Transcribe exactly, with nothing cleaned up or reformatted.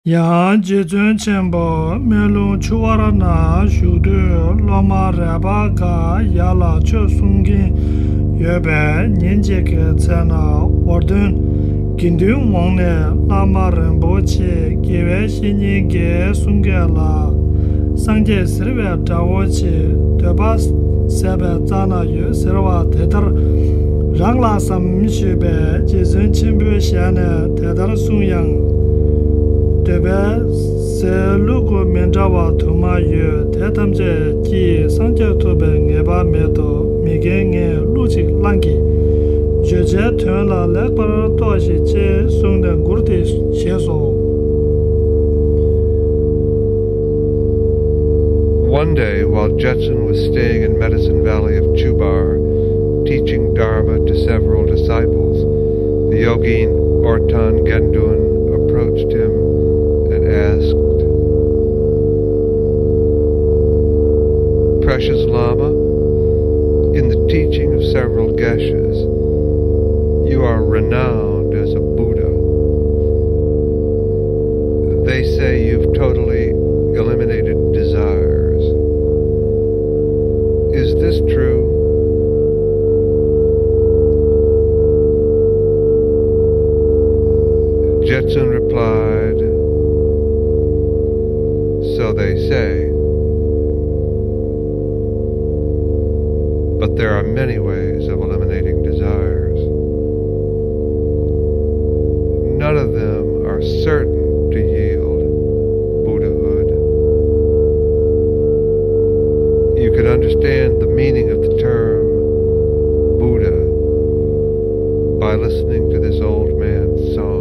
Ya jejun chenpo melung chuwara na shudu loma reba ga yala cho sungin yebe nyenje ke tsena wardun gindun wangne lama rinpo chi gewe shinyi ge sunge la sangje sirwe dawo chi deba sebe zana yu sirwa tedar rangla sam shube jejun chenpo shene tedar sungyang Debe se lugu menjawa tuma yu tetamje ki sanje tobe ngeba medo mige nge luchik langi. Jeje tuen la lekbar toshi che sungde ngurdi sheso. One day, while Jetsun was staying in Medicine Valley of Chubar, teaching Dharma to several disciples, the yogin Ortan Gendun approached him and asked, Precious Lama, in the teaching of several Geshes, you are renowned as a Buddha. They say you've totally eliminated desires. Is this true? Jetsun replied, So they say, but there are many ways.